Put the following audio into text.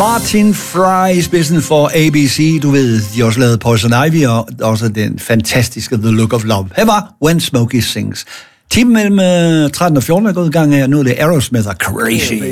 Martin Fry i spidsen for ABC. Du ved, de har også lavet Poison Ivy og også den fantastiske The Look of Love. Her var When Smokey Sings. Timen mellem 13 og 14 er gået i gang her. Nu er det Aerosmith og Crazy.